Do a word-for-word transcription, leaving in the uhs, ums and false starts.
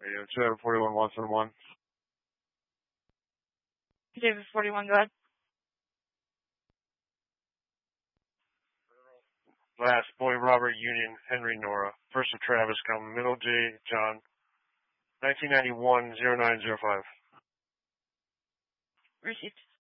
Radio two forty-one Watson one. David forty-one, go ahead. Last, Boy Robert Union, Henry Nora. First of Travis, come. Middle J, John. nineteen ninety-one, oh nine oh five. Received.